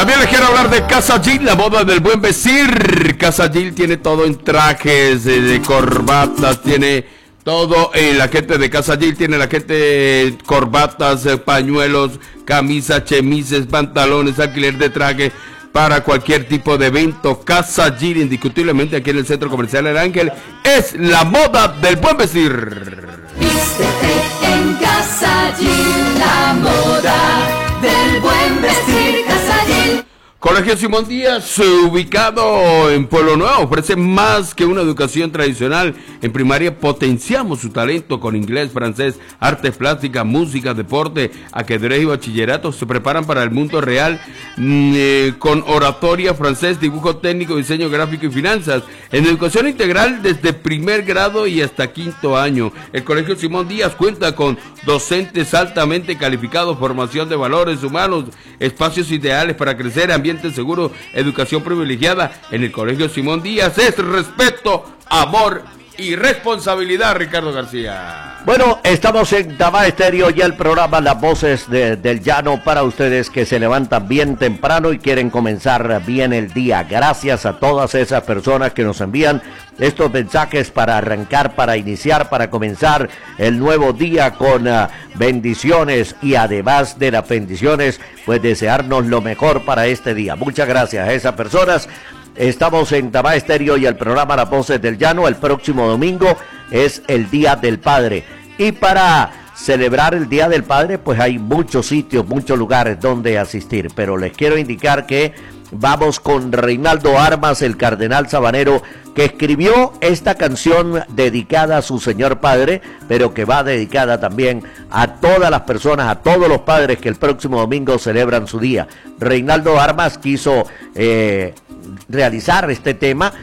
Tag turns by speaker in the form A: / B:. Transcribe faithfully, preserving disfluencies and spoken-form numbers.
A: También les quiero hablar de Casa Gil, la moda del buen vestir. Casa Gil tiene todo en trajes, de, de corbatas, tiene todo. Eh, la gente de Casa Gil tiene la gente corbatas, eh, pañuelos, camisas, chemises, pantalones, alquiler de traje para cualquier tipo de evento. Casa Gil, indiscutiblemente aquí en el Centro Comercial El Ángel, es la moda del buen vestir.
B: Vístete en Casa Gil, la moda del buen vestir. Casa Gil.
A: Colegio Simón Díaz, ubicado en Pueblo Nuevo, ofrece más que una educación tradicional. En primaria potenciamos su talento con inglés, francés, artes plásticas, música, deporte, ajedrez y bachillerato. Se preparan para el mundo real eh, con oratoria, francés, dibujo técnico, diseño gráfico y finanzas. En educación integral desde primer grado y hasta quinto año. El Colegio Simón Díaz cuenta con docentes altamente calificados, formación de valores humanos, espacios ideales para crecer, ambiente seguro, educación privilegiada. En el Colegio Simón Díaz es respeto, amor y responsabilidad. Ricardo García.
C: Bueno, estamos en Tamá Estéreo y el programa Las Voces de, del Llano para ustedes que se levantan bien temprano y quieren comenzar bien el día. Gracias a todas esas personas que nos envían estos mensajes para arrancar, para iniciar, para comenzar el nuevo día con uh, bendiciones y además de las bendiciones, pues desearnos lo mejor para este día. Muchas gracias a esas personas. Estamos en Tamá Estéreo y el programa Las Voces del Llano. El próximo domingo es el Día del Padre. Y para celebrar el Día del Padre, pues hay muchos sitios, muchos lugares donde asistir. Pero les quiero indicar que vamos con Reinaldo Armas, el cardenal sabanero, que escribió esta canción dedicada a su señor padre, pero que va dedicada también a todas las personas, a todos los padres que el próximo domingo celebran su día. Reinaldo Armas quiso eh, realizar este tema